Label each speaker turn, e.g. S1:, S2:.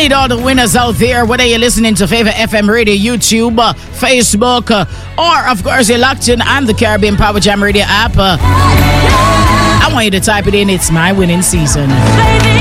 S1: need all the winners out there, whether you're listening to Favor FM Radio, YouTube, Facebook, or of course you're locked in on the Caribbean Power Jam Radio app. I want you to type it in. It's my winning season.